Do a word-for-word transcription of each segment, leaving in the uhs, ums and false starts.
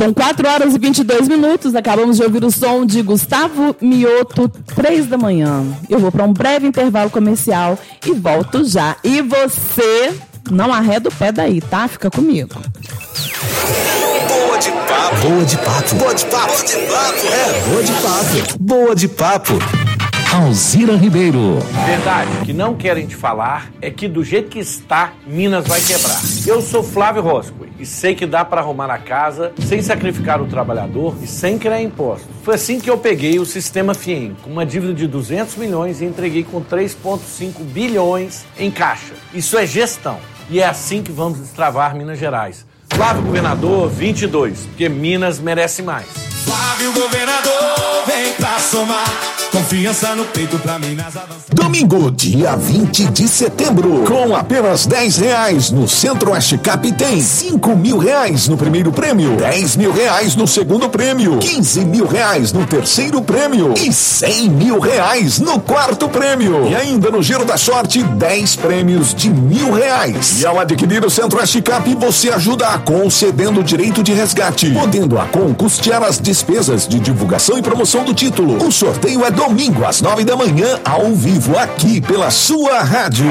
São quatro horas e vinte e dois minutos. Acabamos de ouvir o som de Gustavo Mioto, três da manhã. Eu vou para um breve intervalo comercial e volto já. E você não arreda o pé daí, tá? Fica comigo. Boa de papo. Boa de papo. Boa de papo. Boa de papo. É, boa de papo. Boa de papo. Alzira Ribeiro. Verdade, o que não querem te falar é que do jeito que está, Minas vai quebrar. Eu sou Flávio Roscoe e sei que dá para arrumar a casa sem sacrificar o trabalhador e sem criar impostos. Foi assim que eu peguei o sistema FIEM, com uma dívida de duzentos milhões e entreguei com três vírgula cinco bilhões em caixa. Isso é gestão e é assim que vamos destravar Minas Gerais. Flávio Governador vinte e dois, porque Minas merece mais. Flávio Governador, vem pra somar. Confiança no peito pra Minas avançar. Domingo, dia vinte de setembro, com apenas dez reais no Centro-Oeste Cap tem cinco mil reais no primeiro prêmio, dez mil reais no segundo prêmio, quinze mil reais no terceiro prêmio e cem mil reais no quarto prêmio. E ainda no Giro da Sorte, dez prêmios de mil reais. E ao adquirir o Centro-Oeste Cap, você ajuda a Acon cedendo o direito de resgate, podendo a Acon custear as despesas de divulgação e promoção do título. O sorteio é domingo às nove da manhã, ao vivo, aqui pela sua rádio.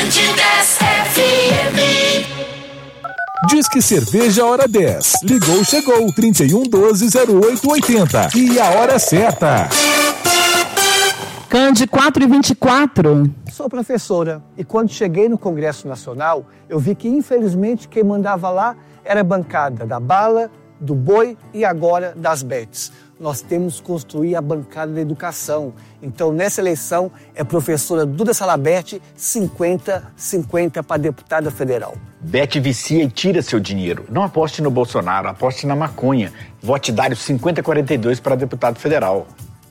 Diz que cerveja hora dez. Ligou, chegou. trinta e um, doze, zero oito, oitenta. E a hora certa. Cande quatro e vinte e quatro. Sou professora e quando cheguei no Congresso Nacional, eu vi que infelizmente quem mandava lá era a bancada da bala, do boi e agora das bets. Nós temos que construir a bancada da educação. Então, nessa eleição, é professora Duda Salabert, cinquenta a cinquenta para deputada federal. Bet vicia e tira seu dinheiro. Não aposte no Bolsonaro, aposte na maconha. Vote Dário cinquenta a quarenta e dois para deputado federal.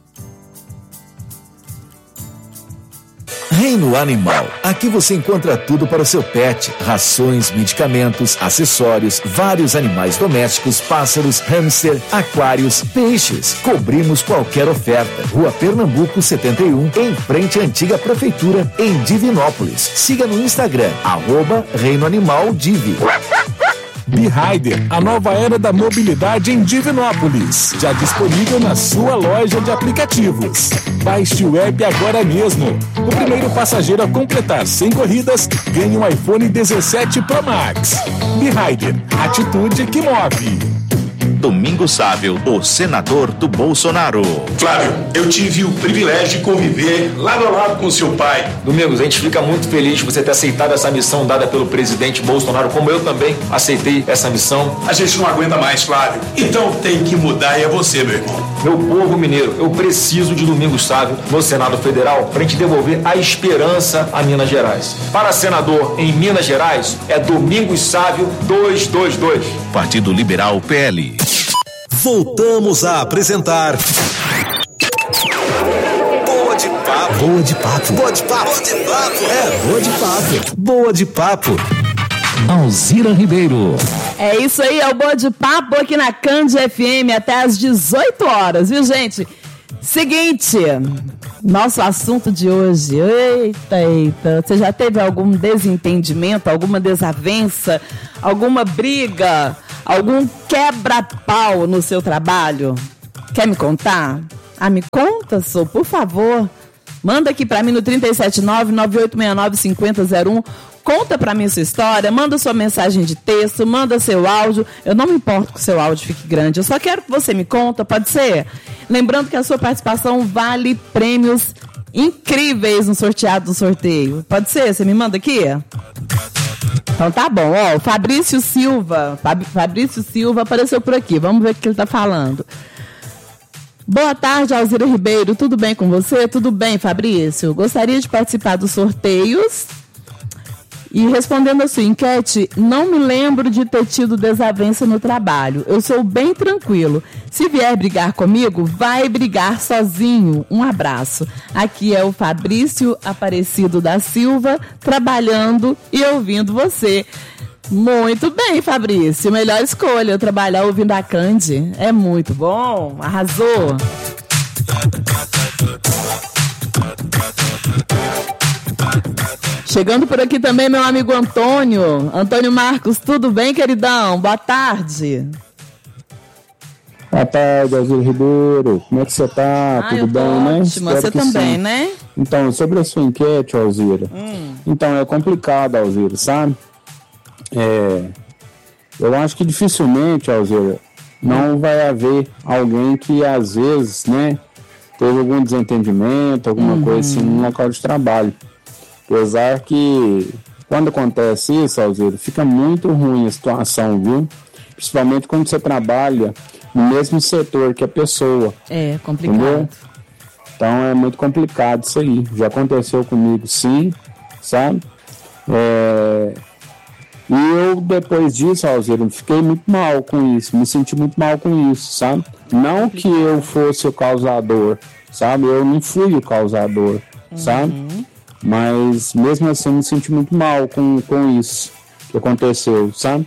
Reino Animal. Aqui você encontra tudo para o seu pet. Rações, medicamentos, acessórios, vários animais domésticos, pássaros, hamster, aquários, peixes. Cobrimos qualquer oferta. Rua Pernambuco setenta e um, em frente à antiga prefeitura, em Divinópolis. Siga no Instagram, arroba Reino Animal Divi. B-Rider, a nova era da mobilidade em Divinópolis. Já disponível na sua loja de aplicativos. Baixe o app agora mesmo. O primeiro passageiro a completar cem corridas ganha um iPhone dezessete Pro Max. B-Rider, atitude que move. Domingos Sávio, o senador do Bolsonaro. Flávio, eu tive o privilégio de conviver lado a lado com seu pai. Domingos, a gente fica muito feliz de você ter aceitado essa missão dada pelo presidente Bolsonaro, como eu também aceitei essa missão. A gente não aguenta mais, Flávio. Então tem que mudar e é você, meu irmão. Meu povo mineiro, eu preciso de Domingos Sávio no Senado Federal para a gente devolver a esperança a Minas Gerais. Para senador em Minas Gerais, é Domingos Sávio duzentos e vinte e dois. Partido Liberal P L. Voltamos a apresentar Boa de Papo. Boa de Papo. Boa de Papo. Boa de Papo. É, Boa de Papo. Boa de Papo. Alzira Ribeiro. É isso aí, é o Boa de Papo aqui na Cande F M até às dezoito horas, viu, gente? Seguinte, nosso assunto de hoje, eita, eita, você já teve algum desentendimento, alguma desavença, alguma briga, algum quebra-pau no seu trabalho? Quer me contar? Ah, me conta, Sô, por favor. Manda aqui pra mim no três sete nove, nove oito seis nove, cinco zero zero um. Conta pra mim sua história, manda sua mensagem de texto, manda seu áudio. Eu não me importo que o seu áudio fique grande, eu só quero que você me conta, pode ser? Lembrando que a sua participação vale prêmios incríveis no sorteado do sorteio. Pode ser? Você me manda aqui? Então tá bom, ó, o Fabrício Silva, Fab, Fabrício Silva apareceu por aqui, vamos ver o que ele tá falando. Boa tarde, Alzira Ribeiro, tudo bem com você? Tudo bem, Fabrício? Gostaria de participar dos sorteios. E respondendo a sua enquete, não me lembro de ter tido desavença no trabalho. Eu sou bem tranquilo. Se vier brigar comigo, vai brigar sozinho. Um abraço. Aqui é o Fabrício Aparecido da Silva, trabalhando e ouvindo você. Muito bem, Fabrício. Melhor escolha, trabalhar ouvindo a Cande. É muito bom. Arrasou. Chegando por aqui também meu amigo Antônio. Antônio Marcos, tudo bem, queridão? Boa tarde. Boa tarde, Alzira Ribeiro. Como é que você tá? Ah, Tudo bem, ótima. né? Ótimo, você também, sim. Né? Então, sobre a sua enquete, Alzira. Hum. Então, é complicado, Alzira, sabe? É, eu acho que dificilmente, Alzira, não vai haver alguém que, às vezes, né, teve algum desentendimento, alguma uhum. coisa assim no local de trabalho. Apesar que, quando acontece isso, Alzira, fica muito ruim a situação, viu? Principalmente quando você trabalha no mesmo setor que a pessoa. É, complicado. Entendeu? Então é muito complicado isso aí. Já aconteceu comigo, sim, sabe? É... E eu, depois disso, Alzira, fiquei muito mal com isso. Me senti muito mal com isso, sabe? Não que eu fosse o causador, sabe? Eu não fui o causador, uhum. sabe? Mas mesmo assim me senti muito mal com, com isso que aconteceu, sabe?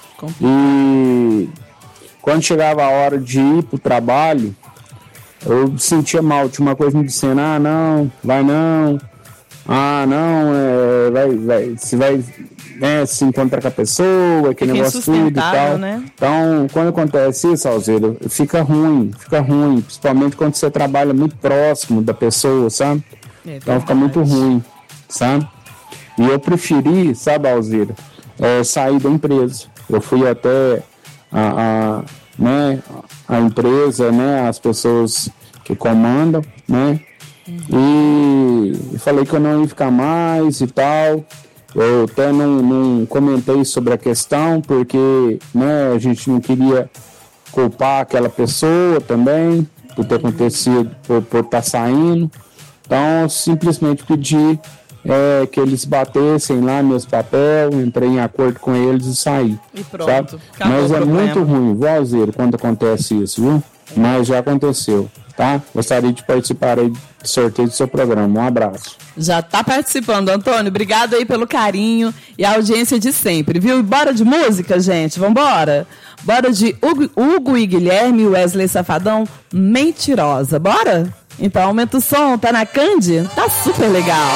E quando chegava a hora de ir pro trabalho, eu me sentia mal. Tinha uma coisa me dizendo, ah, não, vai não. Ah, não, é, vai, vai, você vai né, se encontrar com a pessoa, aquele negócio tudo e tal. Né? Então, quando acontece isso, Alzira, fica ruim, fica ruim. Principalmente quando você trabalha muito próximo da pessoa, sabe? É então fica muito ruim, sabe? E eu preferi, sabe, Alzira, é, sair da empresa. Eu fui até a, a, né, a empresa, né, as pessoas que comandam, né? Uhum. E falei que eu não ia ficar mais e tal. Eu até não, não comentei sobre a questão, porque né, a gente não queria culpar aquela pessoa também, por ter acontecido, por, por estar saindo. Então, eu simplesmente pedi é, que eles batessem lá meus papéis, entrei em acordo com eles e saí. E pronto. Sabe? Mas é muito ruim, Valzeiro, quando acontece isso, viu? É. Mas já aconteceu, tá? Gostaria de participar aí do sorteio do seu programa. Um abraço. Já tá participando, Antônio. Obrigado aí pelo carinho e a audiência de sempre, viu? E bora de música, gente? Vambora? Bora de Hugo, Hugo e Guilherme e Wesley Safadão, Mentirosa. Bora? Então aumenta o som, tá na Candy? Tá super legal.